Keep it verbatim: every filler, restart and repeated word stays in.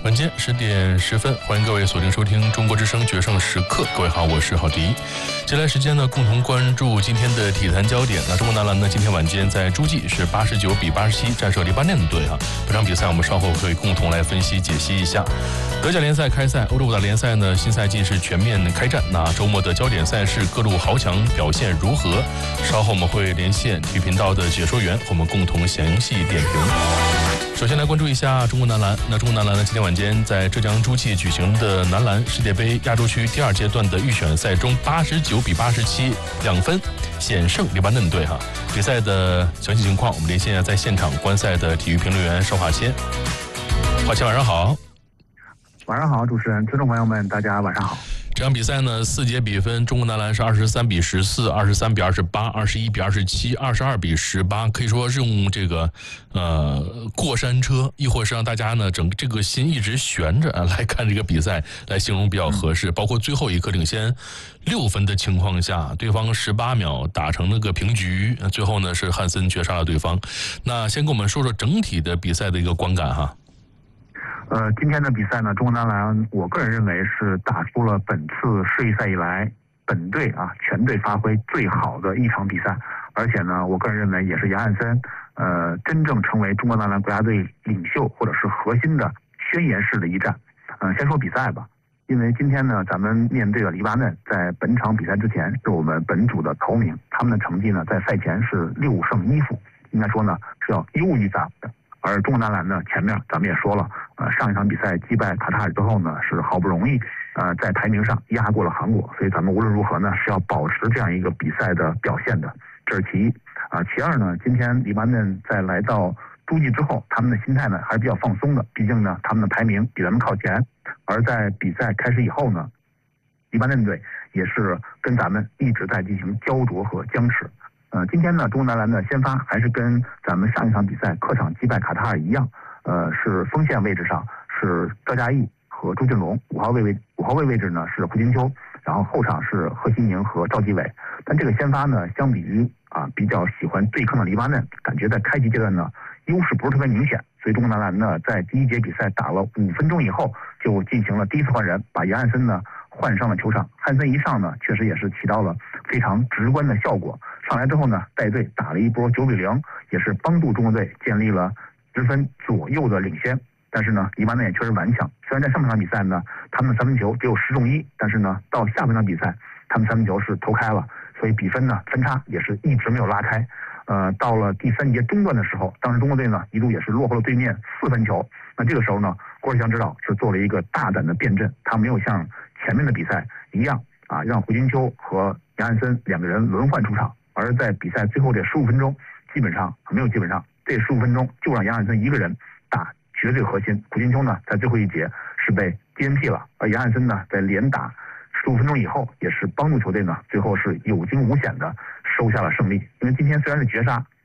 晚间十点十分，欢迎各位锁定收听中国之声决胜时刻。各位好，我是郝迪。接下来时间呢，共同关注今天的体坛焦点。那中国男篮呢，今天晚间在诸暨是八十九比八十七战胜黎巴嫩队啊。本场比赛我们稍后会共同来分析解析一下。德甲联赛开赛，欧洲五大联赛呢新赛季是全面开战。那周末的焦点赛事各路豪强表现如何？稍后我们会连线体育频道的解说员，和我们共同详细点评。首先来关注一下中国男篮。那中国男篮呢，今天晚间在浙江诸暨举行的男篮世界杯亚洲区第二阶段的预选赛中，八十九比八十七两分险胜黎巴嫩队哈。比赛的详细情况，我们连线在现场观赛的体育评论员邵华谦。华谦晚上好。 晚上好，主持人，听众朋友们，大家晚上好。 这场比赛呢，四节比分，中国男篮是二十三比十四、二十三比二十八、二十一比二十七、二十二比十八，可以说是用这个呃过山车，亦或是让大家呢整这个心一直悬着来看这个比赛，来形容比较合适。包括最后一刻领先六分的情况下，对方十八秒打成了个平局，最后呢是汉森绝杀了对方。那先跟我们说说整体的比赛的一个观感哈。 呃，今天的比赛呢，中国男篮，我个人认为是打出了本次世预赛以来本队啊全队发挥最好的一场比赛，而且呢，我个人认为也是杨汉森呃真正成为中国男篮国家队领袖或者是核心的宣言式的一战。嗯、呃，先说比赛吧，因为今天呢，咱们面对的黎巴嫩，在本场比赛之前是我们本组的头名，他们的成绩呢在赛前是六胜一负，应该说呢是要优于咱们的。而中国男篮呢，前面咱们也说了，呃，上一场比赛击败卡塔尔之后呢，是好不容易，呃，在排名上压过了韩国，所以咱们无论如何呢，是要保持这样一个比赛的表现的，这是其一。啊、呃，其二呢，今天黎巴嫩在来到诸暨之后，他们的心态呢还是比较放松的，毕竟呢，他们的排名比咱们靠前。而在比赛开始以后呢，黎巴嫩队也是跟咱们一直在进行焦灼和僵持。呃，今天呢，中国男篮的先发还是跟咱们上一场比赛客场击败卡塔尔一样，呃，是锋线位置上是赵嘉译和朱俊龙，五号位位五号位位置呢是胡金秋，然后后场是贺新宁和赵继伟。但这个先发呢，相比于啊比较喜欢对抗的黎巴嫩，感觉在开局阶段呢优势不是特别明显，所以中国男篮呢在第一节比赛打了五分钟以后就进行了第一次换人，把杨汉森呢换上了球场。汉森一上呢，确实也是起到了非常直观的效果。上来之后呢，带队打了一波九比零，也是帮助中国队建立了十分左右的领先。但是呢，黎巴嫩也确实顽强。虽然在上半场比赛呢，他们的三分球只有十中一，但是呢，到下半场比赛，他们三分球是投开了，所以比分呢分差也是一直没有拉开。呃，到了第三节中段的时候，当时中国队呢一度也是落后了对面四分球。那这个时候呢，郭士强指导是做了一个大胆的变阵，他没有像前面的比赛一样啊，让胡金秋和杨汉森两个人轮换出场。而在比赛最后这十五分钟，基本上没有基本上，这十五分钟就让杨汉森一个人打绝对核心。胡金秋呢，在最后一节是被 D N P 了，而杨汉森呢，在连打十五分钟以后，也是帮助球队呢，最后是有惊无险的收下了胜利。因为今天虽然是绝杀，